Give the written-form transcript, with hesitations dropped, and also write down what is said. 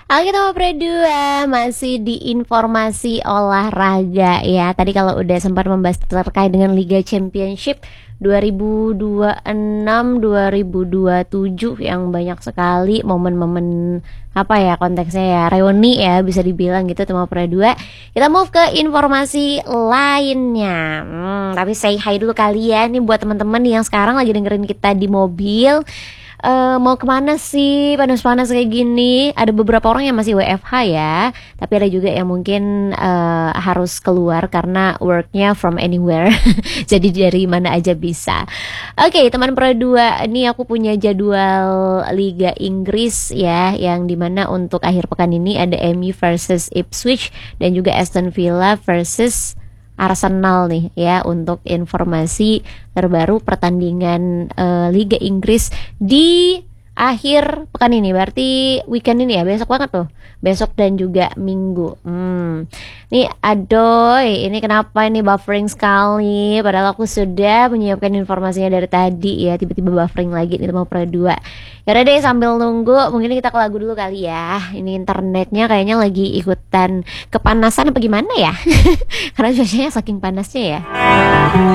Oke teman Pro 2, masih di informasi olahraga ya. Tadi kalau udah sempat membahas terkait dengan Liga Championship 2026-2027 yang banyak sekali momen-momen apa ya konteksnya ya, reuni ya bisa dibilang gitu teman Pro 2. Kita move ke informasi lainnya. Tapi say hi dulu kali ya nih buat teman-teman yang sekarang lagi dengerin kita di mobil. Mau kemana sih panas-panas kayak gini? Ada beberapa orang yang masih WFH ya, tapi ada juga yang mungkin harus keluar karena worknya from anywhere. Jadi dari mana aja bisa. Oke, teman Pro 2, ini aku punya jadwal Liga Inggris ya, yang dimana untuk akhir pekan ini ada MU versus Ipswich dan juga Aston Villa versus Arsenal nih ya, untuk informasi terbaru pertandingan Liga Inggris di akhir pekan ini, berarti weekend ini ya, besok banget tuh, besok dan juga minggu. Nih adoy, ini kenapa ini buffering sekali, padahal aku sudah menyiapkan informasinya dari tadi ya, tiba-tiba buffering lagi nih teman Pro 2. Yaudah deh, sambil nunggu mungkin kita ke lagu dulu kali ya. Ini internetnya kayaknya lagi ikutan kepanasan apa gimana ya. Karena cuacanya saking panasnya ya.